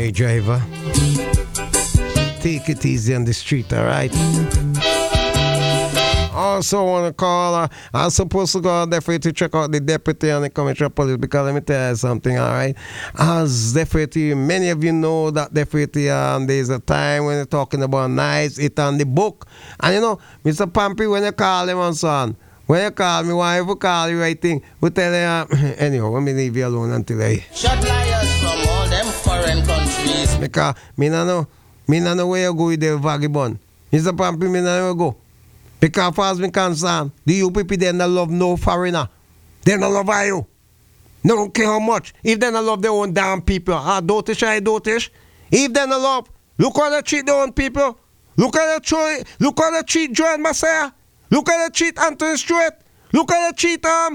Hey driver, take it easy on the street, alright? Also want to call, I'm supposed to go out there for you to check out the deputy and the commissioner of police, because let me tell you something, alright? As deputy, many of you know that deputy, there's a time when you're talking about knives, it's on the book. And you know, Mr. Pampy, when you call him and son, when you call me, whenever call you right thing, we tell you, anyway, let me leave you alone until I... Shot liars from all them foreign countries. Because me no know where you go with the vagabond. Mr. Pampy, me no know where you go. Because as far as me concerned, the you people, they don't love no foreigner. They don't love you. No don't care how much. If they don't love their own damn people, dotish, dotish. If they don't love, look how they treat their own people. Look how they treat Joan Messiah. Look how they treat Anthony Stewart. Look how they treat come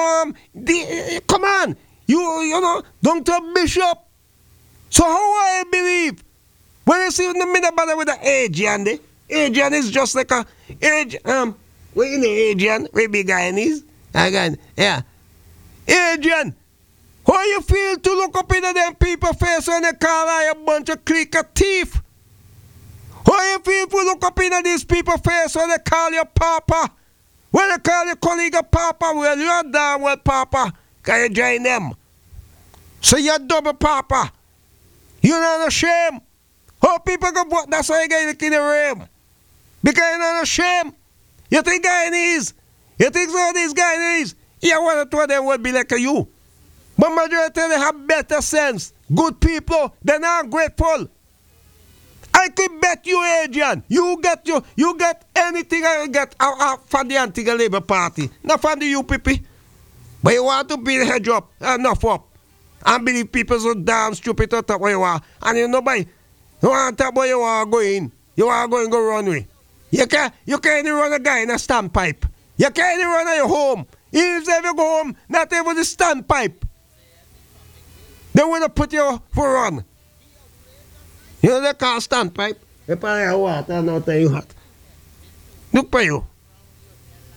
on, you know, Dr. Bishop. So how I believe when you see the minute bother with the Adrian, Adrian is just like a what you know Adrian, where big guy is? Again, yeah. Adrian, how you feel to look up into them people face when they call I a bunch of clique of thief? How you feel to look up into these people face when they call you Papa? When they call your colleague a Papa, well, you're damn well Papa, because you join them. So you're double Papa. You're not ashamed. How people go vote, that's why you get in the room. Because you're not ashamed. You think Guyanese? You think some of these Guyanese? Yeah, one or two of them would be like you. But majority of them have better sense. Good people, they're not grateful. I could bet you, Adrian, you get anything I get for the anti-Labour Party. Not for the UPP. But you want to be the head up, enough up. And believe people so damn stupid to talk where you are. And you know, boy, you want to talk where you are going. You are going to go runway. You can't even run a guy in a standpipe. You can't even run at your home. Even if you go home, not even the standpipe. They want to put you for run. You know they call standpipe? They probably have water, not tell you hot. Look for you.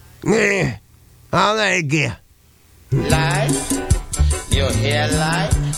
Yeah. All right, gear. Lie. You hear lie?